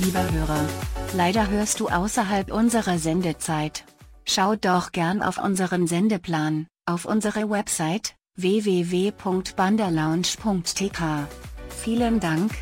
Lieber Hörer, leider hörst du außerhalb unserer Sendezeit. Schau doch gern auf unseren Sendeplan, auf unsere Website, www.bandalounge.tk. Vielen Dank,